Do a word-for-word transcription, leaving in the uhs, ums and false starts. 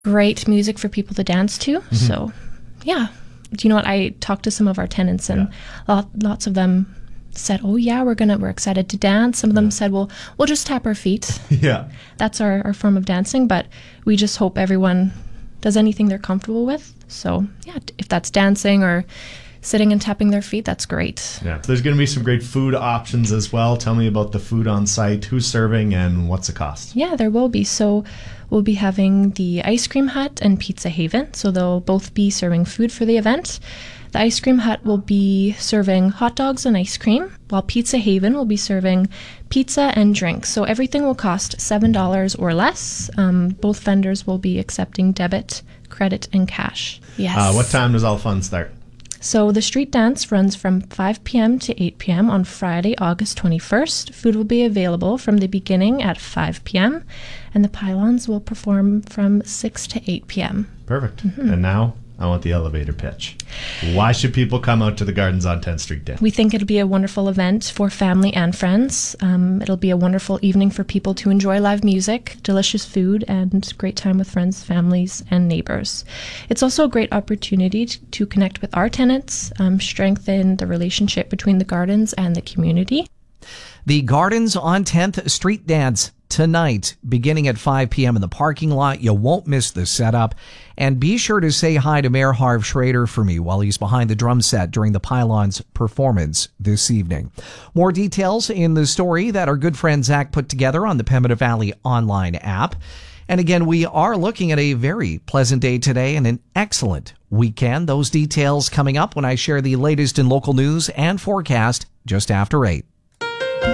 great music for people to dance to. Mm-hmm. So, yeah. Do you know what? I talked to some of our tenants, and yeah. lot, lots of them said, oh yeah, we're gonna we're excited to dance. Some of them yeah. said, well, we'll just tap our feet. Yeah. That's our, our form of dancing, but we just hope everyone does anything they're comfortable with. So yeah, if that's dancing or sitting and tapping their feet, that's great. Yeah. There's going to be some great food options as well. Tell me about the food on site, who's serving, and what's the cost? Yeah, there will be. So we'll be having the Ice Cream Hut and Pizza Haven. So they'll both be serving food for the event. The Ice Cream Hut will be serving hot dogs and ice cream, while Pizza Haven will be serving pizza and drinks. So everything will cost seven dollars or less. Um, both vendors will be accepting debit, credit, and cash. Yes. Uh, what time does all fun start? So the street dance runs from five p.m. to eight p.m. on Friday, August twenty-first. Food will be available from the beginning at five p.m. and the pylons will perform from six to eight p.m. Perfect. Mm-hmm. And now I want the elevator pitch. Why should people come out to the Gardens on tenth Street Day? We think it'll be a wonderful event for family and friends. Um, it'll be a wonderful evening for people to enjoy live music, delicious food, and great time with friends, families, and neighbors. It's also a great opportunity to, to connect with our tenants, um, strengthen the relationship between the Gardens and the community. The Gardens on tenth Street Dance tonight, beginning at five p.m. in the parking lot. You won't miss the setup. And be sure to say hi to Mayor Harv Schrader for me while he's behind the drum set during the Pylons performance this evening. More details in the story that our good friend Zach put together on the Pembina Valley online app. And again, we are looking at a very pleasant day today and an excellent weekend. Those details coming up when I share the latest in local news and forecast just after eight.